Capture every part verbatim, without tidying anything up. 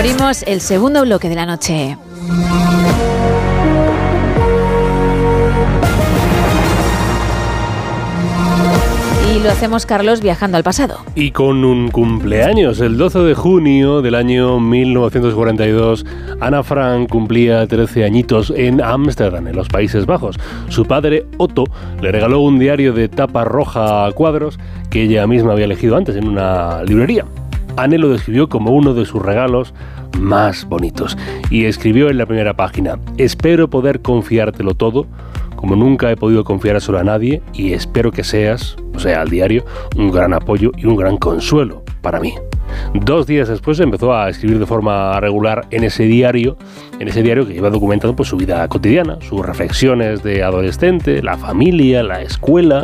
Abrimos el segundo bloque de la noche. Y lo hacemos, Carlos, viajando al pasado. Y con un cumpleaños. El doce de junio del año mil novecientos cuarenta y dos, Ana Frank cumplía trece añitos en Ámsterdam, en los Países Bajos. Su padre, Otto, le regaló un diario de tapa roja a cuadros que ella misma había elegido antes en una librería. Anne lo describió como uno de sus regalos más bonitos. Y escribió en la primera página: espero poder confiártelo todo, como nunca he podido confiar solo a nadie, y espero que seas, o sea, al diario, un gran apoyo y un gran consuelo para mí. Dos días después empezó a escribir de forma regular en ese diario, en ese diario que iba documentando pues, su vida cotidiana, sus reflexiones de adolescente, la familia, la escuela.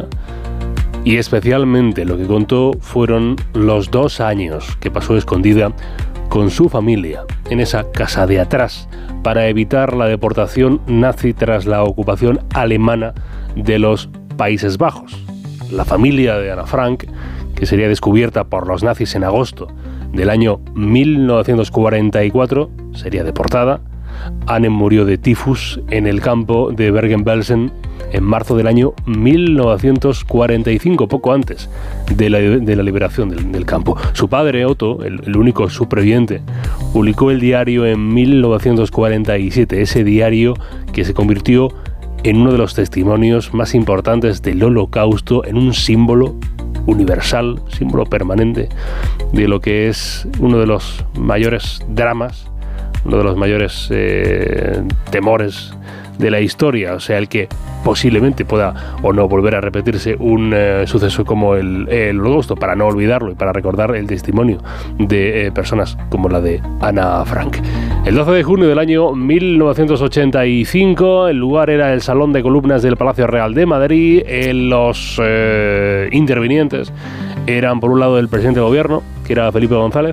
Y especialmente lo que contó fueron los dos años que pasó escondida con su familia en esa casa de atrás para evitar la deportación nazi tras la ocupación alemana de los Países Bajos. La familia de Ana Frank, que sería descubierta por los nazis en agosto del año mil novecientos cuarenta y cuatro, sería deportada. Anne murió de tifus en el campo de Bergen-Belsen en marzo del año mil novecientos cuarenta y cinco, poco antes de la, de la liberación del, del campo. Su padre, Otto, el, el único superviviente, publicó el diario en mil novecientos cuarenta y siete, ese diario que se convirtió en uno de los testimonios más importantes del Holocausto, en un símbolo universal, símbolo permanente de lo que es uno de los mayores dramas, uno de los mayores eh, temores de la historia, o sea, el que posiblemente pueda o no volver a repetirse un eh, suceso como el, el Holocausto, para no olvidarlo y para recordar el testimonio de eh, personas como la de Ana Frank. El doce de junio del año mil novecientos ochenta y cinco, el lugar era el Salón de Columnas del Palacio Real de Madrid. Eh, los eh, intervinientes eran, por un lado, el presidente del gobierno, que era Felipe González,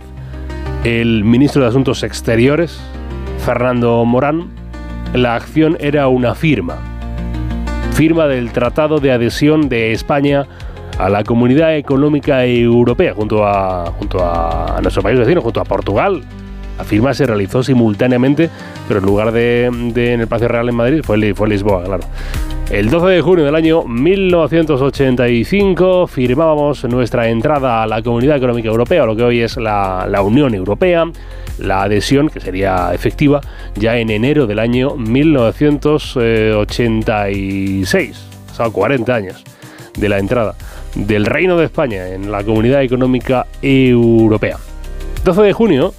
el ministro de Asuntos Exteriores, Fernando Morán. La acción era una firma, firma del Tratado de Adhesión de España a la Comunidad Económica Europea, junto a, junto a nuestro país vecino, junto a Portugal. La firma se realizó simultáneamente, pero en lugar de, de en el Palacio Real en Madrid, fue, fue Lisboa, claro. El doce de junio del año mil novecientos ochenta y cinco firmábamos nuestra entrada a la Comunidad Económica Europea, lo que hoy es la, la Unión Europea, la adhesión, que sería efectiva ya en enero del año mil novecientos ochenta y seis, pasado cuarenta años de la entrada del Reino de España en la Comunidad Económica Europea. doce de junio